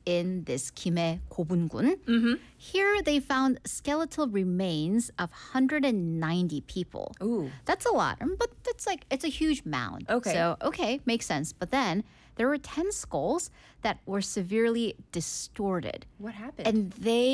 in this Kimhae Gobungun. Here they found skeletal remains of 190 people. Ooh. That's a lot, but it's a huge mound. Okay. So, okay, makes sense. But then there were 10 skulls that were severely distorted. What happened? And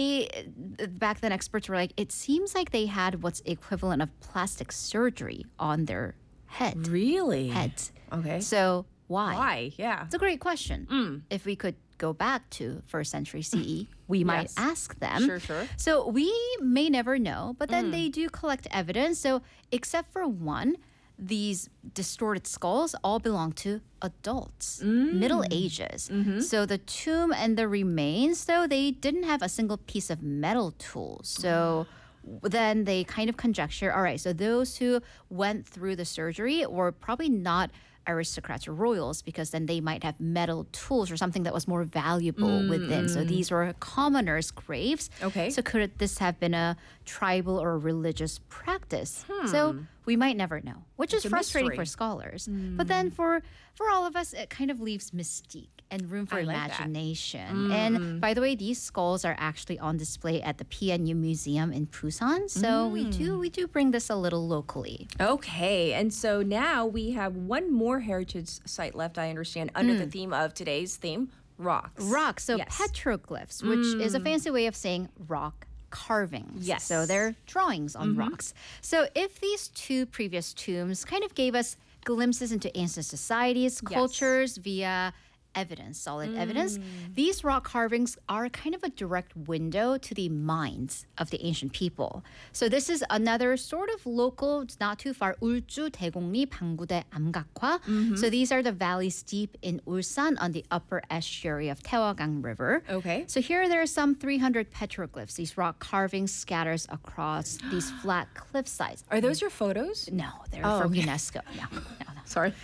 back then, experts were like, it seems like they had what's equivalent of plastic surgery on their Really? heads. Okay. So why? Why? Yeah. It's a great question. If we could go back to 1st century CE, we might Yes. ask them. Sure. So we may never know, but then they do collect evidence. So except for one, these distorted skulls all belong to adults, Middle Ages. So the tomb and the remains, though, they didn't have a single piece of metal tool. So then they kind of conjecture, all right, so those who went through the surgery were probably not aristocrats or royals, because then they might have metal tools or something that was more valuable within. So these were commoners' graves. Okay. So could this have been a tribal or religious practice? So we might never know, which is a frustrating mystery. for scholars. But then for all of us, it kind of leaves mystique and room for I like that. imagination. And by the way, these skulls are actually on display at the PNU Museum in Busan. So we do bring this a little locally. Okay, and so now we have one more heritage site left, I understand, under the theme of today's theme, rocks. Rocks, so Yes. petroglyphs, which is a fancy way of saying rock carvings. Yes. So they're drawings on rocks. So if these two previous tombs kind of gave us glimpses into ancient societies, cultures via evidence, solid evidence, these rock carvings are kind of a direct window to the minds of the ancient people. So this is another sort of local, it's not too far, 울주, 대곡리, 방구대, 암각화. So these are the valleys deep in Ulsan on the upper estuary of Taewagang River. Okay. So here there are some 300 petroglyphs, these rock carvings scatters across these flat cliff sides. Are those your photos? No, they're Oh, from okay. UNESCO. No. Sorry.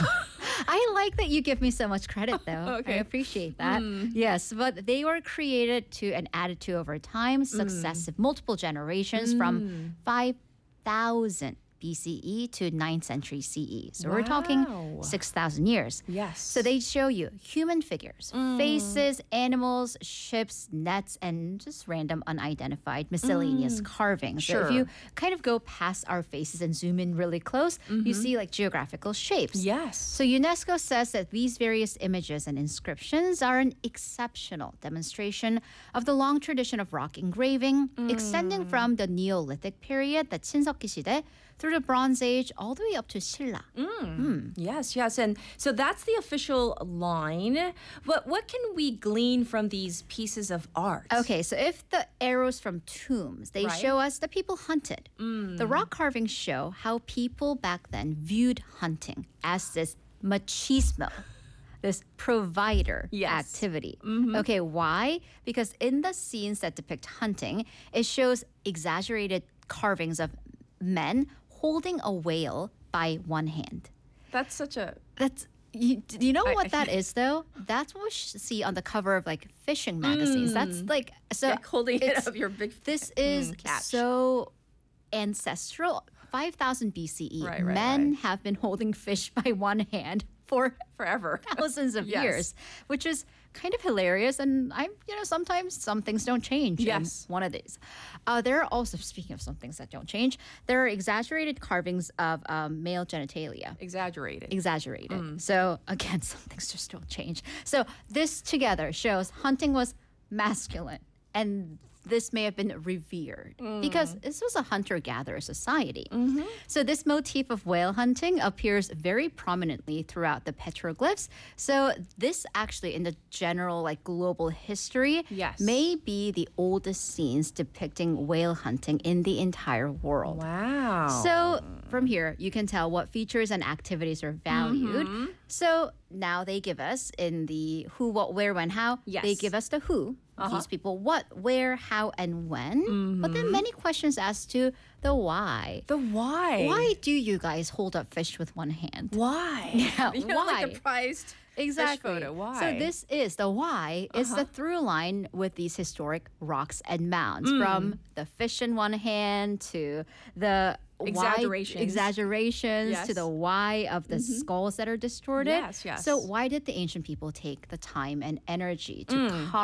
I like that you give me so much credit, though. Okay. I appreciate that. Yes, but they were created to and added to over time, successive multiple generations from 5,000 BCE to 9th century CE. So we're talking Wow. 6,000 years. Yes. So they show you human figures, faces, animals, ships, nets, and just random unidentified miscellaneous carvings. So if Sure. you kind of go past our faces and zoom in really close, you see like geographical shapes. Yes. So UNESCO says that these various images and inscriptions are an exceptional demonstration of the long tradition of rock engraving, extending from the Neolithic period, the Chinseokgi 시대, through the Bronze Age, all the way up to Silla. Yes. And so that's the official line. But what can we glean from these pieces of art? Okay, so if the arrows from tombs, they Right. show us the people hunted. The rock carvings show how people back then viewed hunting as this machismo, this provider Yes. activity. Okay, why? Because in the scenes that depict hunting, it shows exaggerated carvings of men holding a whale by one hand. That's such a... That's you know what that is though? That's what we see on the cover of like fishing magazines. That's like so Like holding it it's- up your big... This is catch. so ancestral. 5,000 BCE. Right, Men right. have been holding fish by one hand for Forever. thousands of Yes. years, which is kind of hilarious. And sometimes some things don't change. in Yes. one of these. There are also, speaking of some things that don't change, there are exaggerated carvings of male genitalia. Exaggerated. Exaggerated. So again, some things just don't change. So this together shows hunting was masculine, and this may have been revered because this was a hunter-gatherer society. So this motif of whale hunting appears very prominently throughout the petroglyphs. So this actually, in the general like global history, Yes. may be the oldest scenes depicting whale hunting in the entire world. Wow. So from here, you can tell what features and activities are valued. So now they give us in the who, what, where, when, how. Yes. They give us the who. These people, what, where, how, and when. But then many questions as to the why. The why? Why do you guys hold up fish with one hand? Why? Yeah, You know, why? like the prized Exactly. fish photo. Why? So this is the why is the through line with these historic rocks and mounds, from the fish in one hand to the Exaggerations. exaggerations Yes. to the why of the skulls that are distorted. Yes. So why did the ancient people take the time and energy to carve